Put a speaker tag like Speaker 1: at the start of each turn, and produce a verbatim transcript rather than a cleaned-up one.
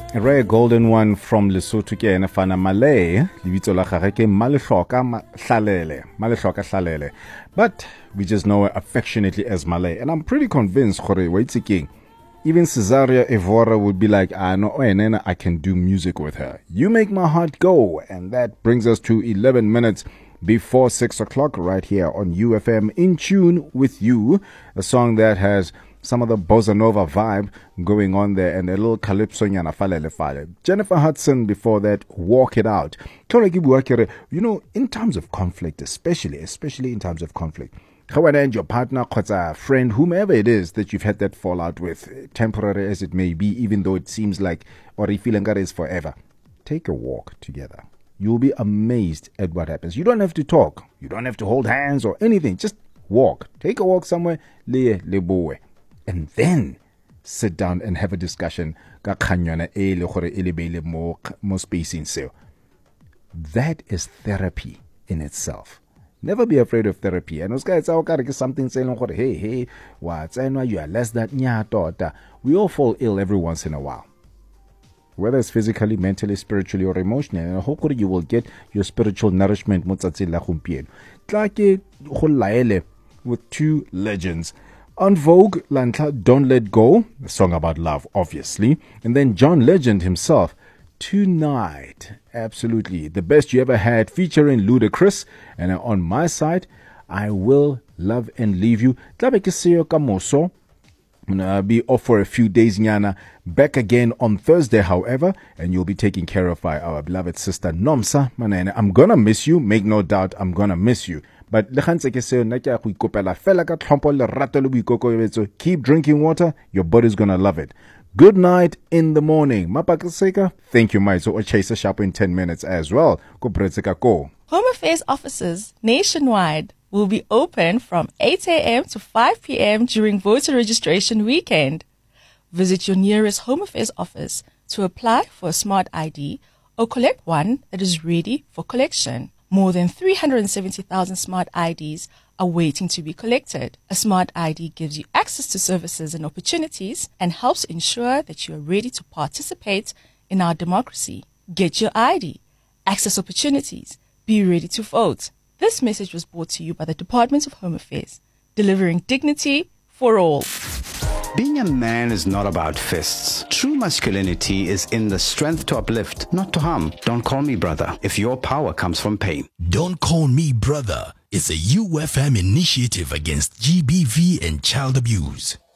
Speaker 1: A rare golden one from Lesotho ke ena fana Malay, lebitso la gagwe ke Malehloka Hlalele, Malehloka Hlalele. But we just know her affectionately as Malay. And I'm pretty convinced gore wa itse keng, even Cesaria Evora would be like, I know, oh, I can do music with her. You make my heart go. And that brings us to eleven minutes before six o'clock right here on U F M, In Tune with You, a song that has some of the bossa nova vibe going on there and a little calypso nyana falele fale. Jennifer Hudson before that, Walk It Out. You know, in times of conflict, especially, especially in times of conflict, and your partner, a friend, whomever it is that you've had that fallout with, temporary as it may be, even though it seems like or you feeling is forever, take a walk together. You'll be amazed at what happens. You don't have to talk. You don't have to hold hands or anything. Just walk. Take a walk somewhere. Le le boe. And then sit down and have a discussion. That is therapy in itself. Never be afraid of therapy. And those guys are something saying, hey, hey, what? I know you are less than. We all fall ill every once in a while. Whether it's physically, mentally, spiritually, or emotionally. And I hope you will get your spiritual nourishment with two legends. En Vogue, Lantla, Don't Let Go, a song about love, obviously. And then John Legend himself, Tonight. Absolutely. The Best You Ever Had, featuring Ludacris. And on my side, I Will Love and Leave You. I'm going to be off for a few days, Nyana. Back again on Thursday, however, and you'll be taken care of by our beloved sister, Nomsa Manene. I'm going to miss you. Make no doubt, I'm going to miss you. But keep drinking water. Your body's going to love it. Good night in the morning. Thank you, Maiso. Or Chaser Sharp in ten minutes as well. Home
Speaker 2: Affairs offices nationwide will be open from eight a.m. to five p.m. during voter registration weekend. Visit your nearest Home Affairs office to apply for a smart I D or collect one that is ready for collection. More than three hundred seventy thousand smart I Ds are waiting to be collected. A smart I D gives you access to services and opportunities and helps ensure that you are ready to participate in our democracy. Get your I D, access opportunities, be ready to vote. This message was brought to you by the Department of Home Affairs, delivering dignity for all.
Speaker 3: Being a man is not about fists. True masculinity is in the strength to uplift, not to harm. Don't call me brother if your power comes from pain.
Speaker 4: Don't Call Me Brother is a U F M initiative against G B V and child abuse.